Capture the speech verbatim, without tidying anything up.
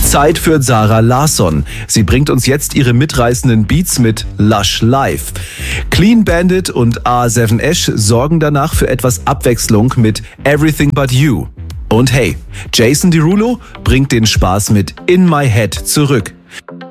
Zeit für Zara Larsson. Sie bringt uns jetzt ihre mitreißenden Beats mit Lush Life. Clean Bandit und A sieben Ash sorgen danach für etwas Abwechslung mit Everything But You. Und hey, Jason Derulo bringt den Spaß mit In My Head zurück.